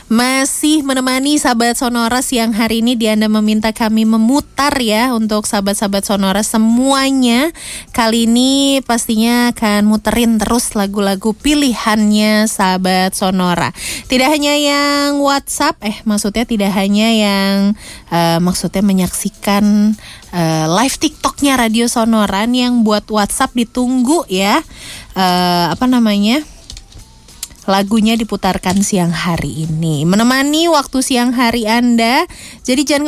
Masih menemani sahabat Sonora siang hari ini. Anda meminta kami memutar ya untuk sahabat-sahabat Sonora semuanya. Kali ini pastinya akan muterin terus lagu-lagu pilihannya sahabat Sonora. Tidak hanya yang WhatsApp, maksudnya tidak hanya yang maksudnya menyaksikan live TikToknya Radio Sonora. Yang buat WhatsApp ditunggu ya. Lagunya diputarkan siang hari ini, menemani waktu siang hari Anda. Jadi jangan